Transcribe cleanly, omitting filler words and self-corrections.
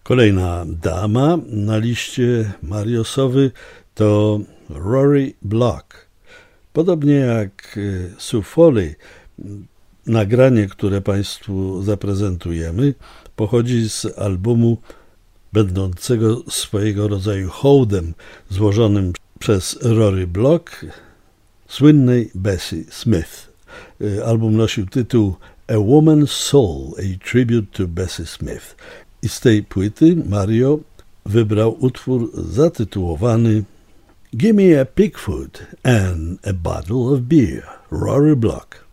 Kolejna dama na liście Mariosowy to Rory Block. Podobnie jak Sue Foley, nagranie, które Państwu zaprezentujemy, pochodzi z albumu będącego swojego rodzaju hołdem złożonym przez Rory Block słynnej Bessie Smith. Album nosił tytuł A Woman's Soul, a Tribute to Bessie Smith. I z tej płyty Mario wybrał utwór zatytułowany Give me a pig foot and a bottle of beer, Rory Block.